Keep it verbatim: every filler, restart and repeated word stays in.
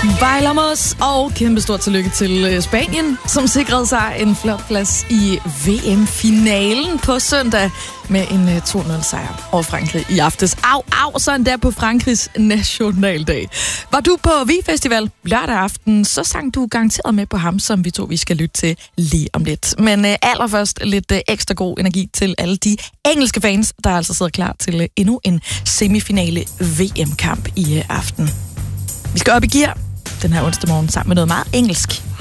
Bailamos, og kæmpe stort tillykke til Spanien, som sikrede sig en flot plads i V M-finalen på søndag med en to nul sejr over Frankrig i aftes. Au, au, sådan der på Frankrigs nationaldag. Var du på V-festival lørdag aften, så sang du garanteret med på ham, som vi to vi skal lytte til lige om lidt. Men uh, allerførst lidt uh, ekstra god energi til alle de engelske fans, der altså sidder klar til uh, endnu en semifinale V M-kamp i uh, aften. Vi skal op i gear den her onsdag morgen sammen med noget meget engelsk.